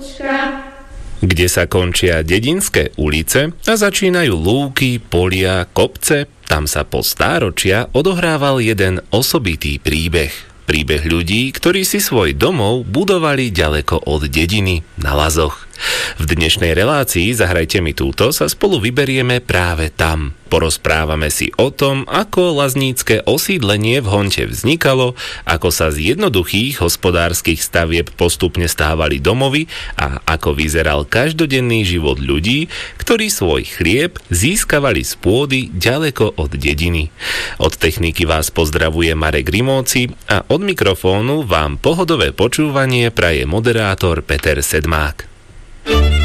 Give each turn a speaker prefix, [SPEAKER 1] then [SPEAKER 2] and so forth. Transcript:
[SPEAKER 1] Lúčka.
[SPEAKER 2] Kde sa končia dedinské ulice a začínajú lúky, polia, kopce, tam sa po stáročia odohrával jeden osobitý príbeh. Príbeh ľudí, ktorí si svoj domov budovali ďaleko od dediny, na lazoch. V dnešnej relácii Zahrajte mi túto sa spolu vyberieme práve tam. Porozprávame si o tom, ako laznícke osídlenie v Honte vznikalo, ako sa z jednoduchých hospodárskych stavieb postupne stávali domovy a ako vyzeral každodenný život ľudí, ktorí svoj chlieb získavali z pôdy ďaleko od dediny. Od techniky vás pozdravuje Marek Rimóci a od mikrofónu vám pohodové počúvanie praje moderátor Peter Sedmák.